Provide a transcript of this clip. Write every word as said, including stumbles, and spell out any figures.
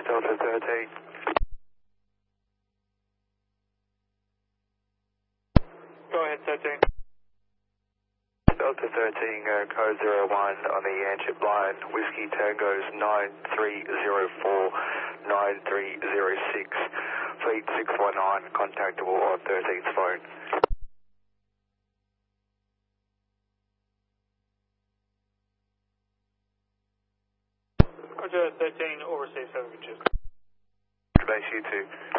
Delta thirteen. Go ahead, thirteen. Delta thirteen, uh, code zero one on the Yanchep line. Whiskey Tango's nine three zero four nine three zero six. Fleet six one nine, contactable on thirteen's phone. Roger, thirteen, overseas services. Base you two.